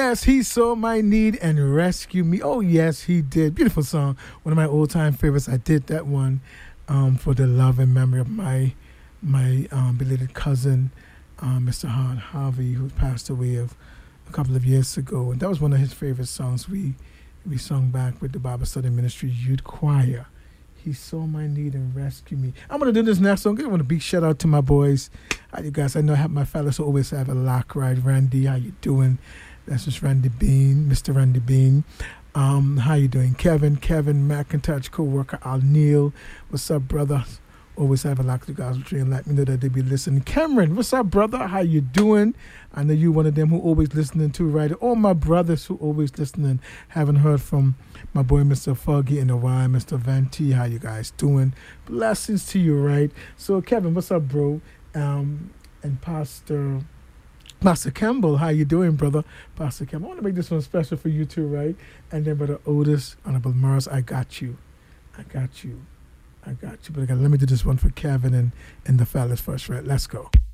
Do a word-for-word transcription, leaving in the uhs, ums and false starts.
yes, he saw my need and rescued me. Oh, yes, he did. Beautiful song. One of my old-time favorites. I did that one um, for the love and memory of my my um, belated cousin, um, Mister Han Harvey, who passed away of a couple of years ago. And that was one of his favorite songs we we sung back with the Bible Study Ministry Youth Choir. He saw my need and rescued me. I'm going to do this next song. I want a big shout out to my boys. How you guys? I know I have my fellas who always have a lock, right? Randy, how you doing? That's just Randy Bean, Mister Randy Bean. Um, how you doing? Kevin, Kevin McIntosh, co-worker Al Neil. What's up, brother? Always have a lock to guys between. Let me know that they be listening. Cameron, what's up, brother? How you doing? I know you one of them who always listening too, right? All my brothers who always listening. Haven't heard from my boy, Mister Foggy, in a while. Mister Venti, how you guys doing? Blessings to you, right? So, Kevin, what's up, bro? Um, and Pastor Pastor Campbell, how you doing, brother? Pastor Campbell, I want to make this one special for you too, right? And then Brother Otis, Honorable Mars, I got you. I got you. I got you. But again, let me do this one for Kevin and, and the fellas first, right? Let's go.